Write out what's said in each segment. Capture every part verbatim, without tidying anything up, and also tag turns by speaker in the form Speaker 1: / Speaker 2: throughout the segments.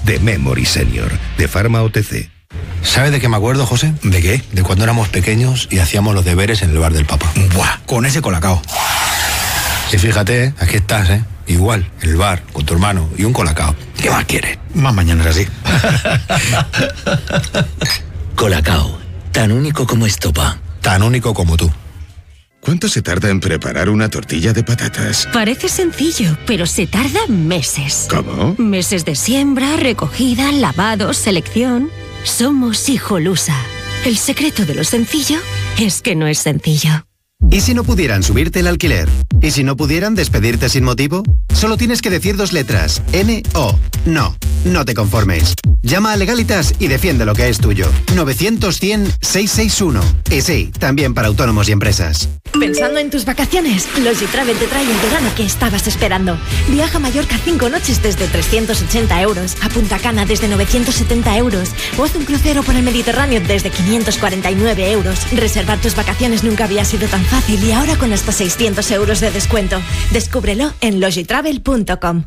Speaker 1: de Memory Senior, de Pharma O T C.
Speaker 2: ¿Sabes de qué me acuerdo, José?
Speaker 3: ¿De qué?
Speaker 2: De cuando éramos pequeños y hacíamos los deberes en el bar del papá.
Speaker 3: Buah, con ese colacao.
Speaker 2: Y fíjate, ¿eh? Aquí estás, ¿eh? Igual, en el bar, con tu hermano y un colacao. ¿Qué más quieres?
Speaker 3: Más mañanas así.
Speaker 4: Colacao, tan único como estopa.
Speaker 2: Tan único como tú.
Speaker 5: ¿Cuánto se tarda en preparar una tortilla de patatas?
Speaker 6: Parece sencillo, pero se tarda meses.
Speaker 5: ¿Cómo?
Speaker 6: Meses de siembra, recogida, lavado, selección. Somos Hijolusa. El secreto de lo sencillo es que no es sencillo.
Speaker 7: ¿Y si no pudieran subirte el alquiler? ¿Y si no pudieran despedirte sin motivo? Solo tienes que decir dos letras. N O. No. No te conformes. Llama a Legalitas y defiende lo que es tuyo. novecientos cien seiscientos sesenta y uno. Y sí, también para autónomos y empresas.
Speaker 8: Pensando en tus vacaciones, Logitravel te trae el verano que estabas esperando. Viaja a Mallorca cinco noches desde trescientos ochenta euros, a Punta Cana desde novecientos setenta euros, o haz un crucero por el Mediterráneo desde quinientos cuarenta y nueve euros. Reservar tus vacaciones nunca había sido tan fácil y ahora con hasta seiscientos euros de descuento. Descúbrelo en logitravel punto com.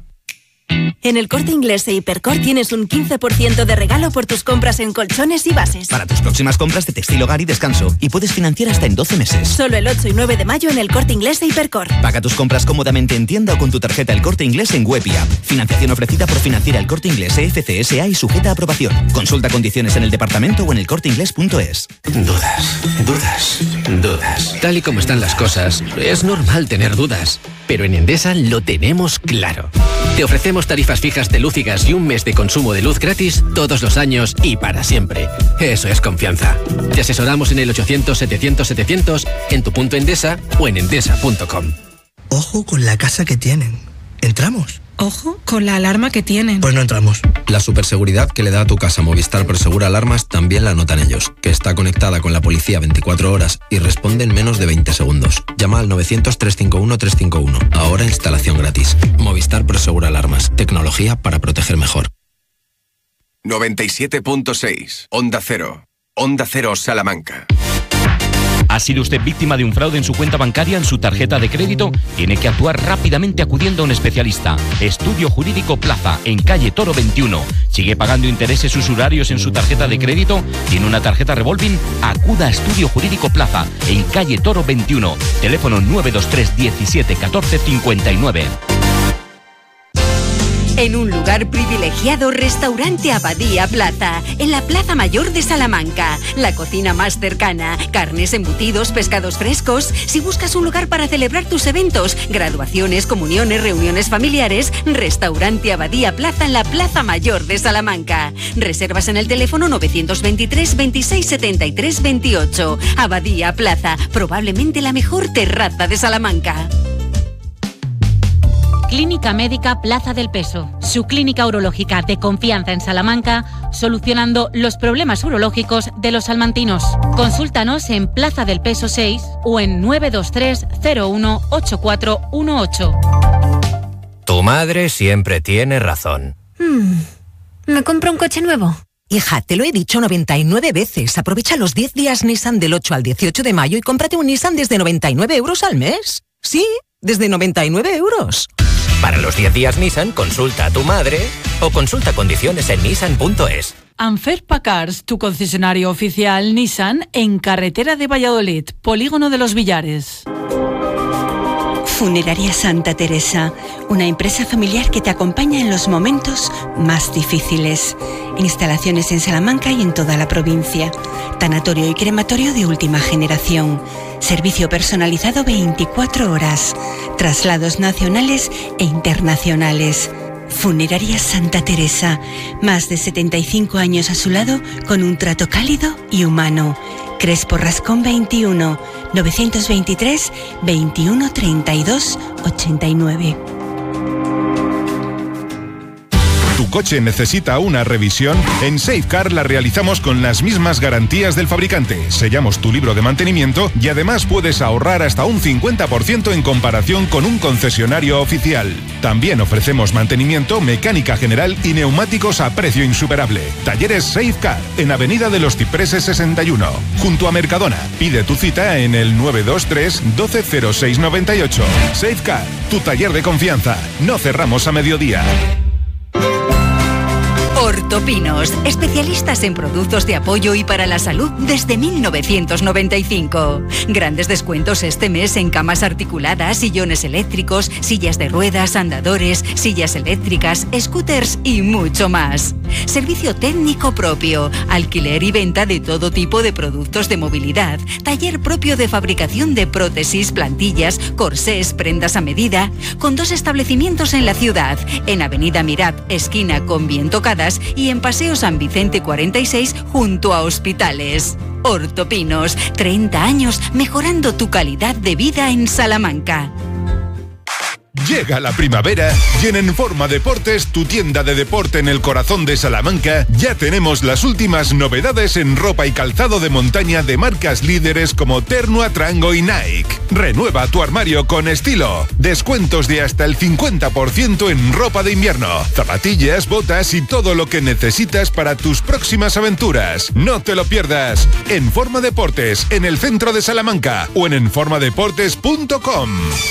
Speaker 9: En El Corte Inglés e Hipercor tienes un quince por ciento de regalo por tus compras en colchones y bases.
Speaker 10: Para tus próximas compras de textil, hogar y descanso. Y puedes financiar hasta en doce meses.
Speaker 9: Solo el ocho y nueve de mayo en El Corte Inglés e Hipercor.
Speaker 10: Paga tus compras cómodamente en tienda o con tu tarjeta El Corte Inglés en web y app. Financiación ofrecida por Financiera El Corte Inglés E F C S A y sujeta a aprobación. Consulta condiciones en el departamento o en elcorteinglés punto es.
Speaker 11: Dudas, dudas, dudas. Tal y como están las cosas, es normal tener dudas. Pero en Endesa lo tenemos claro. Te ofrecemos tarifas fijas de luz y gas y un mes de consumo de luz gratis todos los años y para siempre. Eso es confianza. Te asesoramos en el ochocientos setecientos setecientos, en tu punto Endesa o en endesa punto com.
Speaker 12: Ojo con la casa que tienen. ¿Entramos?
Speaker 13: Ojo con la alarma que tienen.
Speaker 12: Pues no entramos.
Speaker 14: La superseguridad que le da a tu casa Movistar Prosegura Alarmas también la notan ellos, que está conectada con la policía veinticuatro horas y responde en menos de veinte segundos. Llama al novecientos, trescientos cincuenta y uno, trescientos cincuenta y uno. Ahora instalación gratis. Movistar Prosegura Alarmas. Tecnología para proteger mejor.
Speaker 15: noventa y siete punto seis. Onda Cero. Onda Cero Salamanca.
Speaker 16: ¿Ha sido usted víctima de un fraude en su cuenta bancaria, en su tarjeta de crédito? Tiene que actuar rápidamente acudiendo a un especialista. Estudio Jurídico Plaza, en calle Toro veintiuno. ¿Sigue pagando intereses usurarios en su tarjeta de crédito? ¿Tiene una tarjeta revolving? Acuda a Estudio Jurídico Plaza, en calle Toro veintiuno. Teléfono nueve dos tres diecisiete catorce cincuenta y nueve.
Speaker 17: En un lugar privilegiado, Restaurante Abadía Plaza, en la Plaza Mayor de Salamanca. La cocina más cercana, carnes, embutidos, pescados frescos. Si buscas un lugar para celebrar tus eventos, graduaciones, comuniones, reuniones familiares, Restaurante Abadía Plaza en la Plaza Mayor de Salamanca. Reservas en el teléfono novecientos veintitrés veintiséis setenta y tres veintiocho. Abadía Plaza, probablemente la mejor terraza de Salamanca.
Speaker 18: Clínica Médica Plaza del Peso, su clínica urológica de confianza en Salamanca, solucionando los problemas urológicos de los salmantinos. Consúltanos en Plaza del Peso seis o en nueve dos tres cero uno ocho cuatro uno ocho.
Speaker 19: Tu madre siempre tiene razón.
Speaker 8: Hmm. ¿Me compro un coche nuevo?
Speaker 20: Hija, te lo he dicho noventa y nueve veces. Aprovecha los diez días Nissan del ocho al dieciocho de mayo y cómprate un Nissan desde noventa y nueve euros al mes. Sí, desde noventa y nueve euros.
Speaker 19: Para los diez días Nissan, consulta a tu madre o consulta condiciones en nissan punto es.
Speaker 21: Anferpa Cars, tu concesionario oficial Nissan en carretera de Valladolid, Polígono de los Villares.
Speaker 22: Funeraria Santa Teresa, una empresa familiar que te acompaña en los momentos más difíciles. Instalaciones en Salamanca y en toda la provincia. Tanatorio y crematorio de última generación. Servicio personalizado veinticuatro horas. Traslados nacionales e internacionales. Funeraria Santa Teresa. Más de setenta y cinco años a su lado con un trato cálido y humano. Crespo Rascón veintiuno, novecientos veintitrés veintiuno treinta y dos ochenta y nueve.
Speaker 23: ¿Tu coche necesita una revisión? En Safecar la realizamos con las mismas garantías del fabricante. Sellamos tu libro de mantenimiento y además puedes ahorrar hasta un cincuenta por ciento en comparación con un concesionario oficial. También ofrecemos mantenimiento, mecánica general y neumáticos a precio insuperable. Talleres Safecar, en Avenida de los Cipreses sesenta y uno, junto a Mercadona. Pide tu cita en el nueve dos tres doce cero seis noventa y ocho. Safecar, tu taller de confianza. No cerramos a mediodía.
Speaker 17: Hortopinos, especialistas en productos de apoyo y para la salud desde mil novecientos noventa y cinco. Grandes descuentos este mes en camas articuladas, sillones eléctricos, sillas de ruedas, andadores, sillas eléctricas, scooters y mucho más. Servicio técnico propio, alquiler y venta de todo tipo de productos de movilidad, taller propio de fabricación de prótesis, plantillas, corsés, prendas a medida, con dos establecimientos en la ciudad, en Avenida Mirat, esquina con Bien Tocadas, y en Paseo San Vicente cuarenta y seis, junto a Hospitales. Hortopinos, treinta años mejorando tu calidad de vida en Salamanca.
Speaker 23: Llega la primavera y en Enforma Deportes, tu tienda de deporte en el corazón de Salamanca, ya tenemos las últimas novedades en ropa y calzado de montaña de marcas líderes como Ternua, Trango y Nike. Renueva tu armario con estilo. Descuentos de hasta el cincuenta por ciento en ropa de invierno, zapatillas, botas y todo lo que necesitas para tus próximas aventuras. No te lo pierdas. Enforma Deportes, en el centro de Salamanca o en enforma deportes punto com.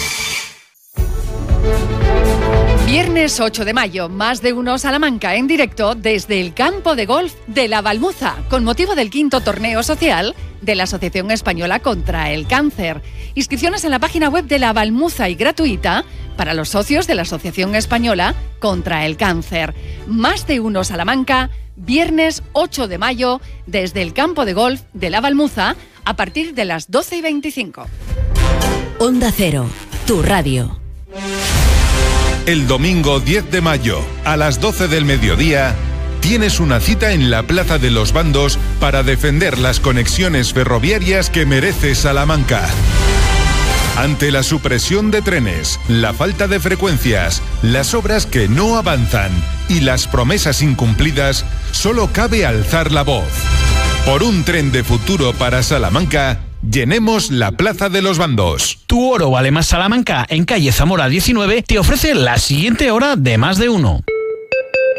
Speaker 1: Viernes ocho de mayo, Más de Uno Salamanca en directo desde el campo de golf de La Balmuza, con motivo del quinto torneo social de la Asociación Española contra el Cáncer. Inscripciones en la página web de La Balmuza y gratuita para los socios de la Asociación Española contra el Cáncer. Más de Uno Salamanca, viernes ocho de mayo, desde el campo de golf de La Balmuza, a partir de las doce y veinticinco.
Speaker 6: Onda Cero, tu radio.
Speaker 23: El domingo diez de mayo, a las doce del mediodía, tienes una cita en la Plaza de los Bandos para defender las conexiones ferroviarias que merece Salamanca. Ante la supresión de trenes, la falta de frecuencias, las obras que no avanzan y las promesas incumplidas, solo cabe alzar la voz. Por un tren de futuro para Salamanca, llenemos la Plaza de los Bandos.
Speaker 3: Tu oro vale más Salamanca, en calle Zamora diecinueve, te ofrece la siguiente hora de Más de Uno.